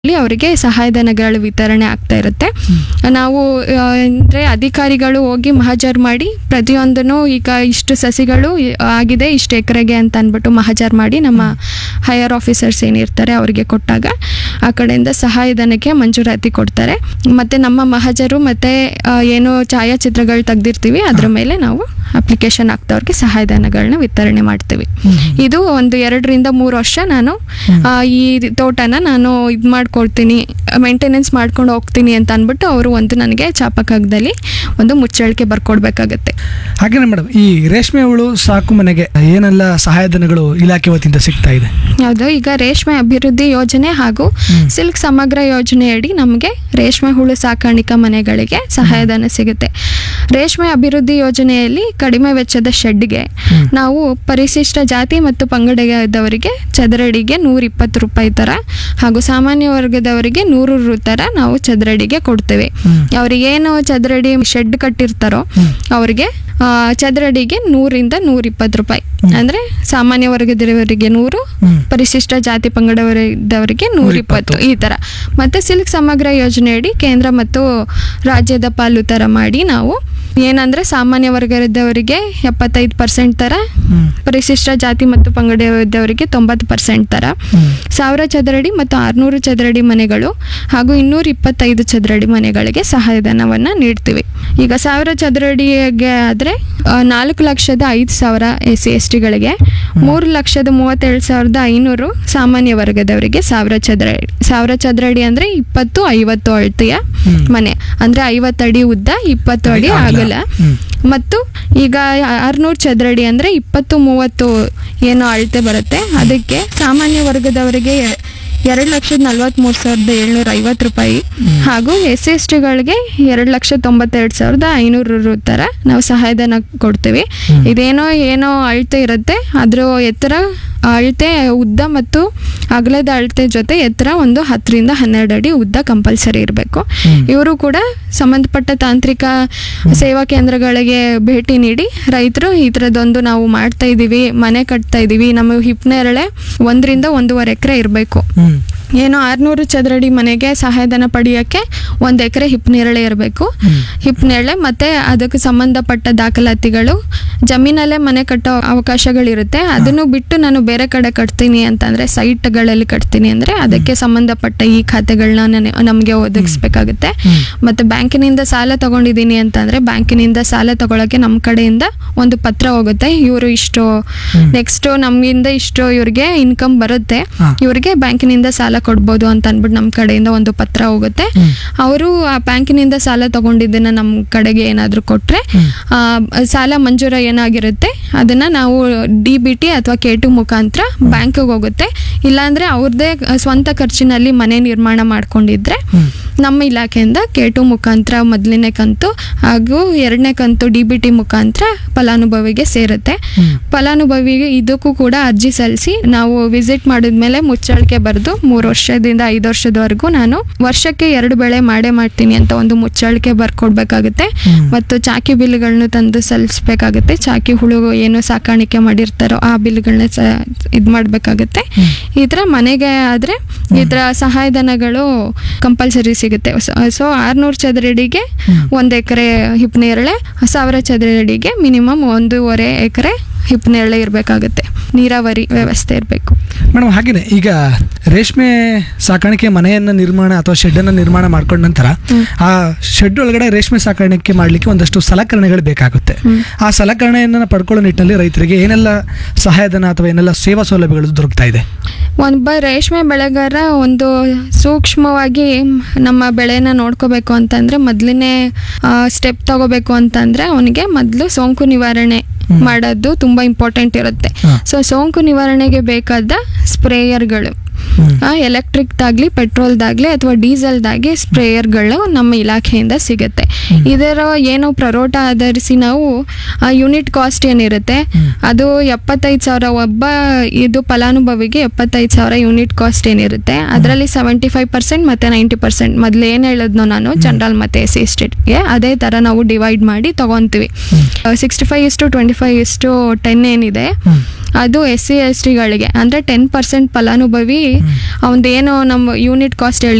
ಅವರಿಗೆ ಸಹಾಯಧನಗಳು ವಿತರಣೆ ಆಗ್ತಾ ಇರುತ್ತೆ. ನಾವು ಅಂದರೆ ಅಧಿಕಾರಿಗಳು ಹೋಗಿ ಮಹಜರ್ ಮಾಡಿ ಪ್ರತಿಯೊಂದನ್ನು ಈಗ ಇಷ್ಟು ಸಸಿಗಳು ಆಗಿದೆ ಇಷ್ಟು ಎಕರೆಗೆ ಅಂತ ಅಂದ್ಬಿಟ್ಟು ಮಹಜರ್ ಮಾಡಿ ನಮ್ಮ ಹೈಯರ್ ಆಫೀಸರ್ಸ್ ಏನಿರ್ತಾರೆ ಅವರಿಗೆ ಕೊಟ್ಟಾಗ ಆ ಕಡೆಯಿಂದ ಸಹಾಯಧನಕ್ಕೆ ಮಂಜೂರಾತಿ ಕೊಡ್ತಾರೆ. ಮತ್ತು ನಮ್ಮ ಮಹಜರು ಮತ್ತು ಏನು ಛಾಯಾಚಿತ್ರಗಳು ತೆಗ್ದಿರ್ತೀವಿ ಅದ್ರ ಮೇಲೆ ನಾವು ಅಪ್ಲಿಕೇಶನ್ ಆಗ್ತವ್ರಿಗೆ ಸಹಾಯಧನಗಳನ್ನ ವಿತರಣೆ ಮಾಡ್ತೀವಿ. ಇದು ಒಂದು 2 ರಿಂದ 3 ವರ್ಷ ನಾನು ಈ ತೋಟನ ನಾನು ಇದು ಮಾಡ್ಕೊಳ್ತೀನಿ, ಮೇಂಟೆನೆನ್ಸ್ ಮಾಡ್ಕೊಂಡು ಹೋಗ್ತೀನಿ ಅಂತ ಅಂದ್ಬಿಟ್ಟು ಅವರು ಒಂದು ನನಗೆ ಚಾಪಕಾಗದಲ್ಲಿ ಒಂದು ಮುಚ್ಚಳಿಕೆ ಬರ್ಕೊಡ್ಬೇಕಾಗತ್ತೆ. ಹಾಗೇನೆ ಮೇಡಮ್, ಈ ರೇಷ್ಮೆ ಹುಳು ಸಾಕು ಮನೆಗೆ ಏನೆಲ್ಲ ಸಹಾಯಧನಗಳು ಇಲಾಖೆ ವತಿಯಿಂದ ಸಿಗ್ತಾ ಇದೆ? ಹೌದು, ಈಗ ರೇಷ್ಮೆ ಅಭಿವೃದ್ಧಿ ಯೋಜನೆ ಹಾಗೂ ಸಿಲ್ಕ್ ಸಮಗ್ರ ಯೋಜನೆಯಡಿ ನಮಗೆ ರೇಷ್ಮೆ ಹುಳು ಸಾಕಾಣಿಕಾ ಮನೆಗಳಿಗೆ ಸಹಾಯಧನ ಸಿಗುತ್ತೆ. ರೇಷ್ಮೆ ಅಭಿವೃದ್ಧಿ ಯೋಜನೆಯಲ್ಲಿ ಕಡಿಮೆ ವೆಚ್ಚದ ಶೆಡ್ಗೆ ನಾವು ಪರಿಶಿಷ್ಟ ಜಾತಿ ಮತ್ತು ಪಂಗಡದವರಿಗೆ ಚದರಡಿಗೆ 120 ರೂಪಾಯಿ ತರ ಹಾಗೂ ಸಾಮಾನ್ಯ ವರ್ಗದವರಿಗೆ 100 ರು ತರ ನಾವು ಚದರಡಿಗೆ ಕೊಡ್ತೇವೆ. ಅವ್ರಿಗೇನು ಚದರಡಿ ಶೆಡ್ ಕಟ್ಟಿರ್ತಾರೋ ಅವ್ರಿಗೆ ಚದರಡಿಗೆ 100 ರಿಂದ 120 ರೂಪಾಯಿ, ಅಂದ್ರೆ ಸಾಮಾನ್ಯ ವರ್ಗದವರಿಗೆ 100, ಪರಿಶಿಷ್ಟ ಜಾತಿ ಪಂಗಡವರಿಗೆ 120 ಈ ತರ. ಮತ್ತೆ ಸಿಲ್ಕ್ ಸಮಗ್ರ ಯೋಜನೆಯಡಿ ಕೇಂದ್ರ ಮತ್ತು ರಾಜ್ಯದ ಪಾಲು ತರ ಮಾಡಿ ನಾವು ಏನಂದ್ರೆ ಸಾಮಾನ್ಯ ವರ್ಗದವರಿಗೆ 75% ತರ, ಪರಿಶಿಷ್ಟ ಜಾತಿ ಮತ್ತು ಪಂಗಡದವರಿಗೆ 90% ತರ, 1000 ಚದರಡಿ ಮತ್ತು 600 ಚದರಡಿ ಮನೆಗಳು ಹಾಗೂ 225 ಚದರಡಿ ಮನೆಗಳಿಗೆ ಸಹಾಯಧನವನ್ನ ನೀಡ್ತೀವಿ. ಈಗ 1000 ಚದರಡಿಗೆ ಆದ್ರೆ 4,05,000 SC/ST ಗಳಿಗೆ, 3,37,500 ಸಾಮಾನ್ಯ ವರ್ಗದವರಿಗೆ 1000 ಚದರಡಿ ಅಂದ್ರೆ 20-50 ಅಳತೆಯ ಮನೆ, ಅಂದ್ರೆ 50 ಅಡಿ ಉದ್ದ 20 ಅಡಿ ಆಗಲ್ಲ. ಮತ್ತು ಈಗ 600 ಚದರಡಿ ಅಂದ್ರೆ 20-30 ಏನೋ ಅಳತೆ ಬರುತ್ತೆ. ಅದಕ್ಕೆ ಸಾಮಾನ್ಯ ವರ್ಗದವರಿಗೆ 2,43,750 ರೂಪಾಯಿ ಹಾಗೂ SC/STಗಳಿಗೆ 2,92,500 ತರ ನಾವು ಸಹಾಯಧನ ಕೊಡ್ತೀವಿ. ಏನೋ ಅಳತೆ ಇರುತ್ತೆ, ಅದ್ರ ಎತ್ತರ ಅಳತೆ ಉದ್ದ ಮತ್ತು ಅಗಲದ ಅಳತೆ ಜೊತೆ ಎತ್ತರ ಒಂದು 10 ರಿಂದ 12 ಅಡಿ ಉದ್ದ ಕಂಪಲ್ಸರಿ ಇರಬೇಕು. ಇವರು ಕೂಡ ಸಂಬಂಧಪಟ್ಟ ತಾಂತ್ರಿಕ ಸೇವಾ ಕೇಂದ್ರಗಳಿಗೆ ಭೇಟಿ ನೀಡಿ ರೈತರು ಈ ಥರದೊಂದು ನಾವು ಮಾಡ್ತಾ ಇದ್ದೀವಿ, ಮನೆ ಕಟ್ತಾ ಇದ್ದೀವಿ, ನಮ್ಮ ಹಿಪ್ನೇರಳೆ 1 ರಿಂದ 1.5 ಎಕರೆ ಇರಬೇಕು. ಏನೋ 600 ಚದರಡಿ ಮನೆಗೆ ಸಹಾಯಧನ ಪಡೆಯೋಕ್ಕೆ 1 ಎಕರೆ ಹಿಪ್ನೇರಳೆ ಇರಬೇಕು. ಹಿಪ್ನೇರಳೆ ಮತ್ತೆ ಅದಕ್ಕೆ ಸಂಬಂಧಪಟ್ಟ ದಾಖಲಾತಿಗಳು, ಜಮೀನಲ್ಲೇ ಮನೆ ಕಟ್ಟೋ ಅವಕಾಶಗಳಿರುತ್ತೆ. ಅದನ್ನು ಬಿಟ್ಟು ನಾನು ಬೇರೆ ಕಡೆ ಕಟ್ತೀನಿ ಅಂತಂದ್ರೆ ಸೈಟ್ಗಳಲ್ಲಿ ಕಟ್ತೀನಿ ಅಂದ್ರೆ ಅದಕ್ಕೆ ಸಂಬಂಧಪಟ್ಟ ಈ ಖಾತೆಗಳನ್ನ ನಮಗೆ ಒದಗಿಸ್ಬೇಕಾಗುತ್ತೆ. ಮತ್ತೆ ಬ್ಯಾಂಕಿನಿಂದ ಸಾಲ ತಗೊಂಡಿದ್ದೀನಿ ಅಂತಂದ್ರೆ ಬ್ಯಾಂಕಿನಿಂದ ಸಾಲ ತಗೊಳಕ್ಕೆ ನಮ್ಮ ಕಡೆಯಿಂದ ಒಂದು ಪತ್ರ ಹೋಗುತ್ತೆ. ಇವರು ಇಷ್ಟು ನೆಕ್ಸ್ಟ್ ನಮ್ಮಿಂದ ಇಷ್ಟು ಇವ್ರಿಗೆ ಇನ್ಕಮ್ ಬರುತ್ತೆ, ಇವ್ರಿಗೆ ಬ್ಯಾಂಕಿನಿಂದ ಸಾಲ ಕೊಡ್ಬೋದು ಅಂತ ಅಂದ್ಬಿಟ್ಟು ನಮ್ಮ ಕಡೆಯಿಂದ ಒಂದು ಪತ್ರ ಹೋಗುತ್ತೆ. ಅವರು ಆ ಬ್ಯಾಂಕಿನಿಂದ ಸಾಲ ತಗೊಂಡಿದ್ದನ್ನ ನಮ್ಮ ಕಡೆಗೆ ಏನಾದ್ರು ಕೊಟ್ರೆ ಸಾಲ ಮಂಜೂರ ಏನಾಗಿರುತ್ತೆ ಅದನ್ನ ನಾವು DBT ಅಥವಾ K2 ಮುಖಾಂತರ ಬ್ಯಾಂಕ್ಗೆ ಹೋಗುತ್ತೆ. ಇಲ್ಲಾಂದ್ರೆ ಅವ್ರದ್ದೇ ಸ್ವಂತ ಖರ್ಚಿನಲ್ಲಿ ಮನೆ ನಿರ್ಮಾಣ ಮಾಡ್ಕೊಂಡಿದ್ರೆ ನಮ್ಮ ಇಲಾಖೆಯಿಂದ K2 ಮುಖಾಂತರ 1ನೇ ಕಂತು ಹಾಗೂ 2ನೇ ಕಂತು DBT ಮುಖಾಂತರ ಫಲಾನುಭವಿಗೆ ಸೇರುತ್ತೆ. ಫಲಾನುಭವಿಗೆ ಇದಕ್ಕೂ ಕೂಡ ಅರ್ಜಿ ಸಲ್ಲಿಸಿ ನಾವು ವಿಸಿಟ್ ಮಾಡಿದ್ಮೇಲೆ ಮುಚ್ಚಳಿಕೆ ಬರೆದು 3 ವರ್ಷದಿಂದ 5 ವರ್ಷದವರೆಗೂ ನಾನು ವರ್ಷಕ್ಕೆ 2 ಬೆಳೆ ಮಾಡ್ತೀನಿ ಅಂತ ಒಂದು ಮುಚ್ಚಳಿಕೆ ಬರ್ಕೊಡ್ಬೇಕಾಗುತ್ತೆ. ಮತ್ತು ಚಾಕಿ ಬಿಲ್ಗಳನ್ನ ತಂದು ಸಲ್ಲಿಸ್ಬೇಕಾಗುತ್ತೆ. ಚಾಕಿ ಹುಳು ಏನು ಸಾಕಾಣಿಕೆ ಮಾಡಿರ್ತಾರೋ ಆ ಬಿಲ್ಗಳನ್ನ ಇದು ಮಾಡ್ಬೇಕಾಗುತ್ತೆ. ಈ ತರ ಮನೆಗೆ ಆದ್ರೆ ಈ ತರ ಸಹಾಯಧನಗಳು ಕಂಪಲ್ಸರಿ ಸಿಗುತ್ತೆ. ಸೊ 600 ಚದರಡಿಗೆ 1 ಎಕರೆ ಹಿಪ್ನೇರಳೆ, 1000 ಚದರಡಿಗೆ ಮಿನಿಮಮ್ 1.5 ಎಕರೆ ಹಿಪ್ನೇರಳೆ ಇರಬೇಕಾಗುತ್ತೆ. ನೀರಾವರಿ ವ್ಯವಸ್ಥೆ ಇರಬೇಕು. ಮೇಡಮ್, ಹಾಗೇನೆ ಈಗ ರೇಷ್ಮೆ ಸಾಕಾಣಿಕೆ ಮನೆಯನ್ನ ನಿರ್ಮಾಣ ಅಥವಾ ಶೆಡ್ ಅನ್ನ ನಿರ್ಮಾಣ ಮಾಡ್ಕೊಂಡ ನಂತರ ಆ ಶೆಡ್ ಒಳಗಡೆ ರೇಷ್ಮೆ ಸಾಕಾಣಿಕೆ ಮಾಡ್ಲಿಕ್ಕೆ ಒಂದಷ್ಟು ಸಲಕರಣೆಗಳು ಬೇಕಾಗುತ್ತೆ. ಆ ಸಲಕರಣೆಯನ್ನ ಪಡ್ಕೊಳ್ಳೋ ನಿಟ್ಟಿನಲ್ಲಿ ರೈತರಿಗೆ ಏನೆಲ್ಲ ಸಹಾಯಧನ ಅಥವಾ ಏನೆಲ್ಲ ಸೇವಾ ಸೌಲಭ್ಯಗಳು ದೊರಕ್ತಾ ಇದೆ? ಒಬ್ಬ ರೇಷ್ಮೆ ಬೆಳೆಗಾರ ಒಂದು ಸೂಕ್ಷ್ಮವಾಗಿ ನಮ್ಮ ಬೆಳೆನ ನೋಡ್ಕೋಬೇಕು ಅಂತಂದ್ರೆ ಮೊದಲನೇ ಸ್ಟೆಪ್ ತಗೋಬೇಕು ಅಂತಂದ್ರೆ ಅವನಿಗೆ ಮೊದಲು ಸೋಂಕು ನಿವಾರಣೆ ಮಾಡೋದು ತುಂಬಾ ಇಂಪಾರ್ಟೆಂಟ್ ಇರುತ್ತೆ. ಸೊ ಸೋಂಕು ನಿವಾರಣೆಗೆ ಬೇಕಾದ ಸ್ಪ್ರೇಯರ್ಗಳು ಎಲೆಕ್ಟ್ರಿಕ್ದಾಗ್ಲಿ ಪೆಟ್ರೋಲ್ದಾಗ್ಲಿ ಅಥವಾ ಡೀಸೆಲ್ದಾಗಿ ಸ್ಪ್ರೇಯರ್ಗಳು ನಮ್ಮ ಇಲಾಖೆಯಿಂದ ಸಿಗುತ್ತೆ. ಇದರ ಏನು ಪ್ರರೋಟ ಆಧರಿಸಿ ನಾವು ಯೂನಿಟ್ ಕಾಸ್ಟ್ ಏನಿರುತ್ತೆ ಅದು 75,000 ಒಬ್ಬ ಇದು ಫಲಾನುಭವಿಗೆ 75,000 ಯೂನಿಟ್ ಕಾಸ್ಟ್ ಏನಿರುತ್ತೆ ಅದರಲ್ಲಿ 75% ಮತ್ತೆ 90% ಮೊದಲು ಏನು ಹೇಳಿದ್ನೋ ನಾನು ಜನರಲ್ ಮತ್ತೆ SC/STಗೆ ಅದೇ ಥರ ನಾವು ಡಿವೈಡ್ ಮಾಡಿ ತಗೊಂತೀವಿ. 65:25:10 ಏನಿದೆ ಅದು SC/STಗಳಿಗೆ ಅಂದರೆ 10% ಫಲಾನುಭವಿ ಅವನದೇನು ನಮ್ಮ ಯೂನಿಟ್ ಕಾಸ್ಟ್